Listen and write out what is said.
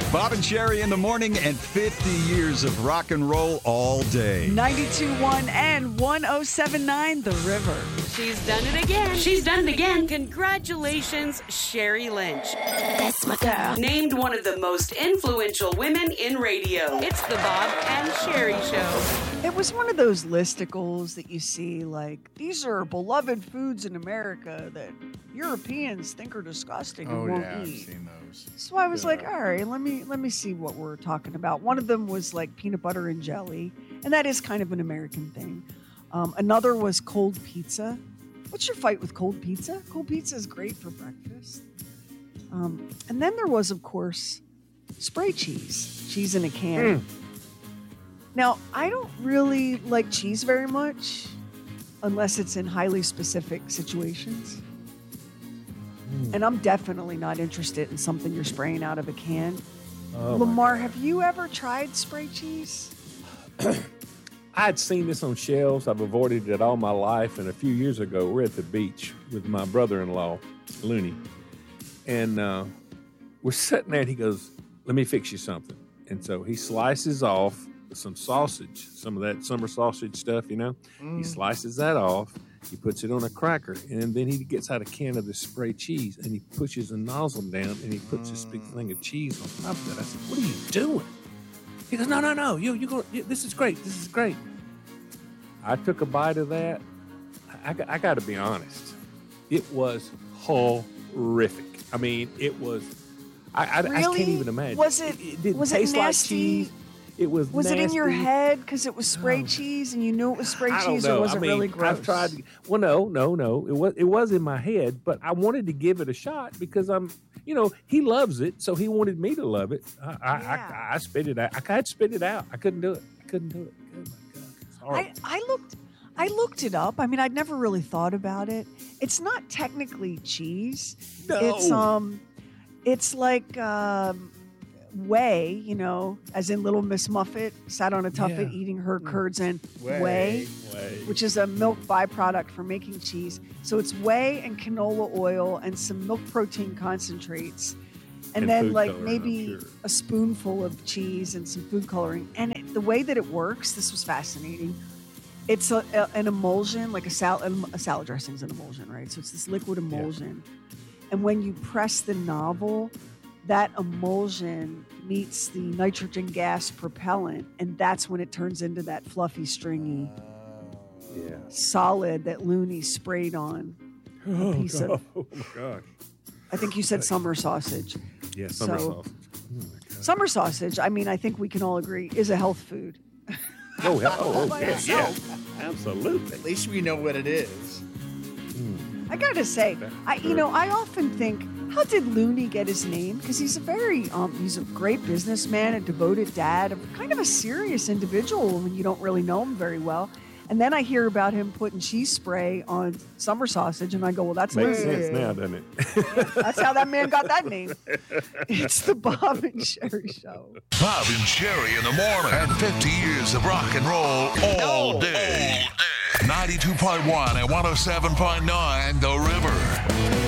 Bob and Sherry in the morning and 50 years of rock and roll all day. 92.1 and 107.9 The River. She's done it again. She's done it again. Congratulations, Sherry Lynch. That's my girl. Named one of the most influential women in radio. It's the Bob and Sherry Show. It was one of those listicles that you see, like, these are beloved foods in America that Europeans think are disgusting and won't I've eat. seen those. So I was like, all right, let me see what we're talking about. One of them was like peanut butter and jelly, and that is kind of an American thing. Another was cold pizza. What's your fight with cold pizza? Cold pizza is great for breakfast. And then there was, of course, spray cheese in a can. Now, I don't really like cheese very much unless it's in highly specific situations. And I'm definitely not interested in something you're spraying out of a can. Lamar, have you ever tried spray cheese? I had seen this on shelves. I've avoided it all my life. And a few years ago, we're at the beach with my brother-in-law, Looney. And we're sitting there, and he goes, let me fix you something. And so he slices off some sausage, some of that summer sausage stuff, you know. He slices that off. He puts it on a cracker, and then he gets out a can of the spray cheese, and he pushes a nozzle down, and he puts this big thing of cheese on top of that. I said, what are you doing? He goes, no. You go. This is great. This is great. I took a bite of that. I got to be honest. It was horrific. I mean, it was. I can't even imagine. Was it? didn't Was taste it like nasty? cheese. It was. Was nasty. it in your head because it was spray cheese and you knew it was spray I don't cheese, know. or was it really gross? I've tried. Well, no. It was in my head, but I wanted to give it a shot because he loves it, so he wanted me to love it. I spit it out. I had to spit it out. I couldn't do it. Oh my God, it's horrible. I looked it up. I mean, I'd never really thought about it. It's not technically cheese. No. It's like whey, as in Little Miss Muffet sat on a tuffet eating her curds and whey, which is a milk byproduct for making cheese. So it's whey and canola oil and some milk protein concentrates. And then food like coloring, maybe I'm sure. a spoonful of cheese and some food coloring. And the way that it works, this was fascinating. It's an emulsion, like a salad dressing is an emulsion, right? So it's this liquid emulsion. And when you press the nozzle, that emulsion meets the nitrogen gas propellant, and that's when it turns into that fluffy, stringy solid that Looney sprayed on a piece of. Oh my gosh. I think you said summer sausage. Yeah, summer So- sausage. Oh my God. Summer sausage, I mean, I think we can all agree, is a health food. By yeah, itself. absolutely. At least we know what it is. I gotta say, I often think, how did Looney get his name? Because he's he's a great businessman, a devoted dad, kind of a serious individual when you don't really know him very well. And then I hear about him putting cheese spray on summer sausage, and I go, well, that's Makes Looney. sense now, doesn't it? That's how that man got that name. It's the Bob and Sherry Show. Bob and Sherry in the morning. And 50 years of rock and roll all day. 92.1 and 107.9 The River.